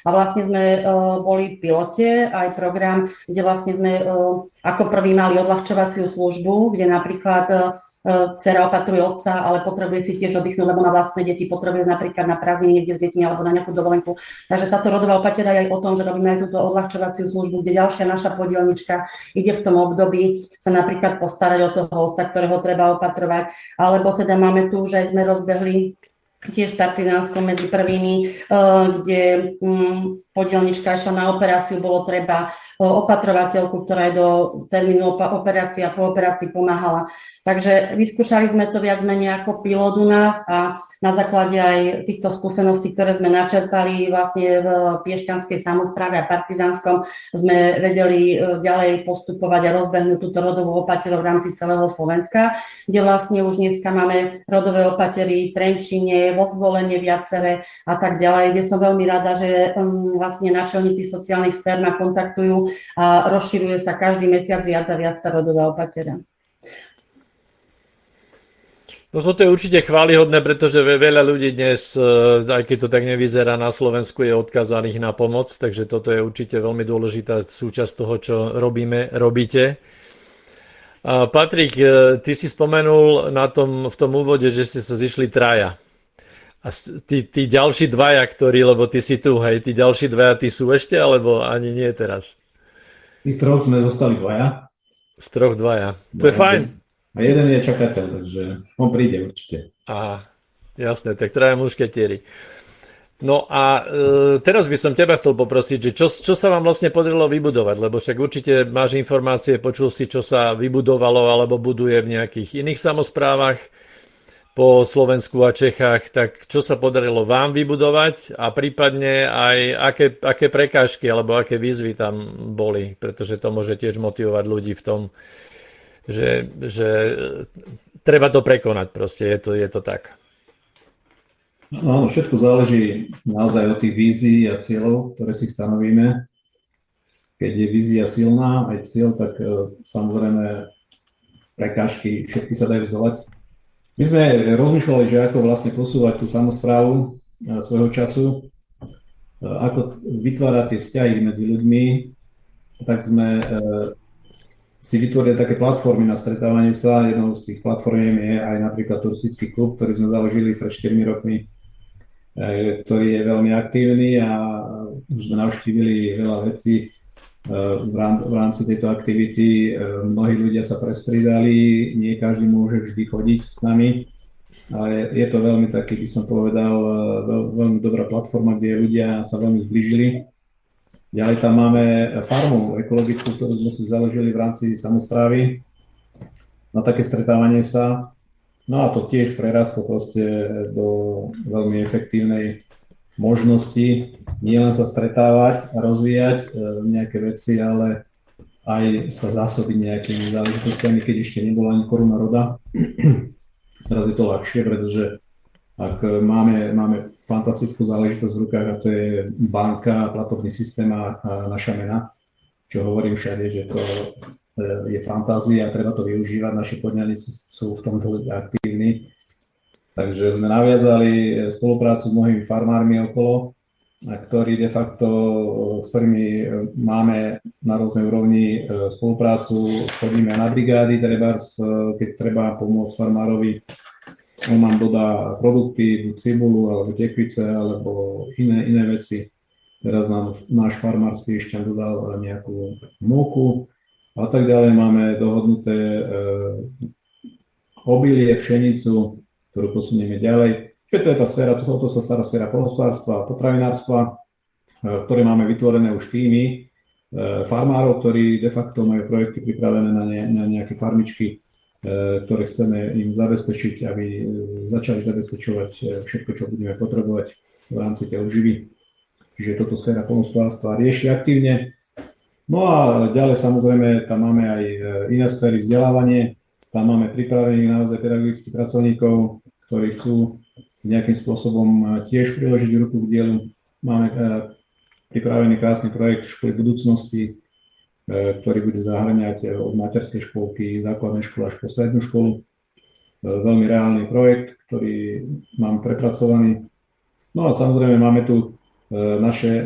A vlastne sme boli v pilote, aj program, kde vlastne sme ako prvý mali odľahčovaciu službu, kde napríklad dcera opatruje otca, ale potrebuje si tiež oddychnúť, lebo na vlastné deti potrebuje napríklad na prázdniny niekde s deťmi alebo na nejakú dovolenku. Takže táto rodová opatera je aj o tom, že robíme aj túto odľahčovaciu službu, kde ďalšia naša podielnička ide v tom období sa napríklad postarať o toho otca, ktorého treba opatrovať, alebo teda máme tu, že aj sme rozbehli tiež v Partizánskom medzi prvými, kde podielnička išla na operáciu, bolo treba opatrovateľku, ktorá aj do termínu operácie a po operácii pomáhala. Takže vyskúšali sme to viac menej ako pilot u nás a na základe aj týchto skúseností, ktoré sme načerpali vlastne v piešťanskej samospráve a Partizánskom, sme vedeli ďalej postupovať a rozbehnúť túto rodovú opateru v rámci celého Slovenska, kde vlastne už dneska máme rodové opatery v Trenčíne, vo Zvolenie viaceré a tak ďalej, kde som veľmi rada, že vlastne náčelníci sociálnych sfér ma kontaktujú a rozširuje sa každý mesiac viac a viac tá rodová opatera. No toto je určite chválihodné, pretože veľa ľudí dnes, aj keď to tak nevyzerá, na Slovensku je odkázaných na pomoc, takže toto je určite veľmi dôležitá súčasť toho, čo robíte. Patrik, ty si spomenul v tom úvode, že ste sa zišli traja. A tí ďalší dvaja, lebo ty si tu, hej, tí ďalší dvaja, tí sú ešte, alebo ani nie teraz? Z tých troch sme zostali dvaja. Z troch dvaja. To je fajn. A jeden je čakateľ, takže on príde určite. Aha, jasné, tak traja mušketieri. No a teraz by som teba chcel poprosiť, že čo sa vám vlastne podarilo vybudovať, lebo však určite máš informácie, počul si, čo sa vybudovalo alebo buduje v nejakých iných samosprávach po Slovensku a Čechách, tak čo sa podarilo vám vybudovať a prípadne aj aké prekážky alebo aké výzvy tam boli, pretože to môže tiež motivovať ľudí v tom, že treba to prekonať, proste je to tak. No, všetko záleží naozaj od tých vízií a cieľov, ktoré si stanovíme. Keď je vízia silná, aj cieľ, tak samozrejme prekážky všetky sa dajú zdolať. My sme rozmýšľali, že ako vlastne posúvať tú samosprávu svojho času, ako vytvárať tie vzťahy medzi ľuďmi, tak sme si vytvorili také platformy na stretávanie sa. Jednou z tých platform je aj napríklad turistický klub, ktorý sme založili pred 4 rokmi, ktorý je veľmi aktívny a už sme navštívili veľa vecí v rámci tejto aktivity. Mnohí ľudia sa prestriedali, nie každý môže vždy chodiť s nami, ale je to veľmi taký, by som povedal, veľmi dobrá platforma, kde ľudia sa veľmi zblížili. Ďalej tam máme farmu ekologickú, ktorú sme si založili v rámci samosprávy na také stretávanie sa. No a to tiež prerastlo proste do veľmi efektívnej možnosti nielen sa stretávať a rozvíjať nejaké veci, ale aj sa zásobiť nejakými záležitostiami, keď ešte nebola ani koruna roda. Teraz je to ľahšie, pretože ak máme fantastickú záležitosť v rukách, a to je banka, platobný systém a naša mena, čo hovorím všade, že to je fantázia a treba to využívať. Naši podnikatelia sú v tomto aktívni. Takže sme naviazali spoluprácu s mnohými farmármi okolo, ktorí de facto, s ktorými máme na rôznej úrovni spoluprácu, chodíme na brigády, keď treba pomôcť farmárovi. On nám dodá produkty, cibulu, alebo tekvice, alebo iné veci. Teraz nám náš farmár z Piešťan dodal nejakú múku a tak ďalej. Máme dohodnuté obilie, pšenicu, ktorú posunieme ďalej. Čiže to je tá sféra, to sa stará sféra poľnohospodárstva a potravinárstva, ktoré máme vytvorené už týmy farmárov, ktorí de facto majú projekty pripravené na nejaké farmičky, ktoré chceme im zabezpečiť, aby začali zabezpečovať všetko, čo budeme potrebovať v rámci tej obživy. Čiže toto sféra poľnohospodárstva rieši aktívne. No a ďalej samozrejme tam máme aj iné sféry, vzdelávanie. Tam máme pripravených naozaj pedagogických pracovníkov, ktorí chcú nejakým spôsobom tiež priložiť ruku k dielu. Máme pripravený krásny projekt Školy budúcnosti, ktorý bude zahŕňať od materskej školky, základnej školy až po strednú školu. Veľmi reálny projekt, ktorý mám prepracovaný. No a samozrejme máme tu naše